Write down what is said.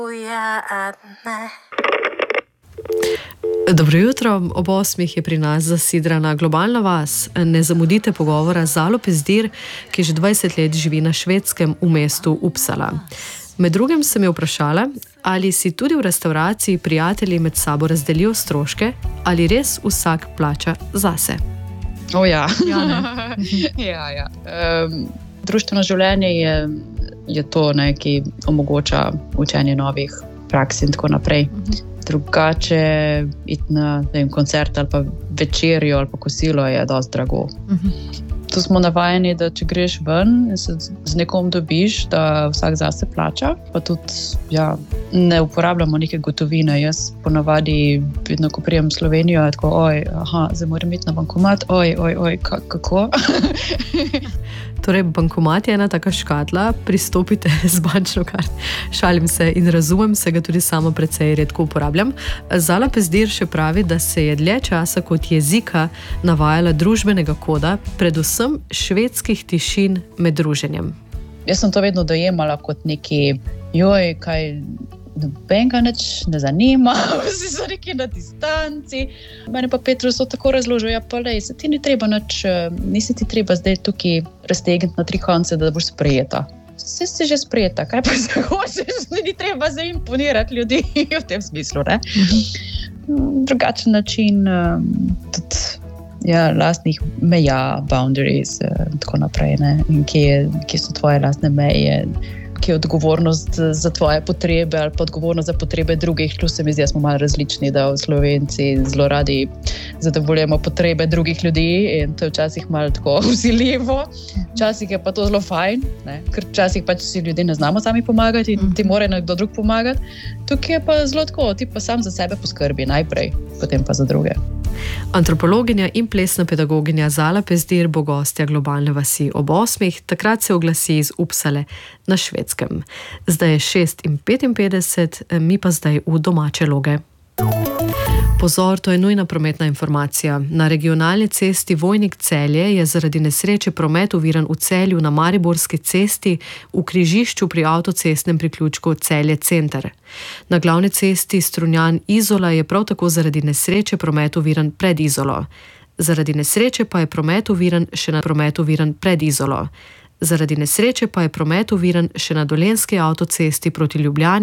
Dobro jutro, ob 8 je pri nas zasidrana globalna vas. Ne zamudite pogovora z Zalo Pezdir, ki že 20 let živi na Švedskem v mestu Uppsala. Med drugim sem jo vprašala, ali si tudi v restavraciji prijatelji med sabo razdelijo stroške, ali res vsak plača zase. Ja. Društveno življenje je to, ki omogoča učenje novih praks in tako naprej. Drugače iti na koncert ali pa večerjo ali pa kosilo je dosti drago. Tu smo navajeni, da če greš ven in se z nekom dobiš, da vsak zase plača. Pa tudi ne uporabljamo neke gotovine. Jaz ponavadi vedno, ko prijem v Slovenijo, je tako, zdaj moram iti na bankomat, kako? Torej, bankomat je ena taka škatla, pristopite z bančno karto. Šalim se in razumem, se ga tudi sama precej redko uporabljam. Zala Pezdir še pravi, da se je dlje časa kot jezika navajala družbenega koda, predvsem švedskih tišin med druženjem. Jaz sem to vedno dojemala kot neki, kaj nobenega nič ne zanima, vsi so neki na distanci. Mene pa Petrus so tako razložil, se ti nisi ti treba zdaj tukaj raztegniti na 3 konce, da boš sprejeta. Saj si že sprejeta, kaj pa se hočeš, ni treba zdaj imponirati ljudi v tem smislu, ne? Drugačen način tudi lastnih meja, boundaries, tako naprej, ne? In kje so tvoje lastne meje, kje je odgovornost za tvoje potrebe ali pa odgovornost za potrebe drugih. Tu se mi zdi, da smo malo različni, da Slovenci zelo radi zadovoljujemo potrebe drugih ljudi in to je včasih malo tako vsiljivo. Včasih je pa to zelo fajn, ne? Ker včasih pač si ljudje ne znamo sami pomagati in ti mora nekdo drug pomagati. Tukaj je pa zelo tako, ti pa sam za sebe poskrbi najprej, potem pa za druge. Antropologinja in plesna pedagoginja Zala Pezdir bo gostja globalne vasi ob 8. Takrat se oglasi iz Uppsale na Švedskem. Zdaj je 6:55, mi pa zdaj v domače loge. Pozor, to je nujna prometna informacija. Na regionalni cesti Vojnik-Celje je zaradi nesreče promet oviran v Celju na Mariborski cesti v križišču pri avtocestnem priključku Celje Center. Na glavni cesti Strunjan-Izola je prav tako zaradi nesreče promet oviran pred Izolo. Zaradi nesreče pa je promet oviran še na Dolenjski avtocesti proti Ljubljani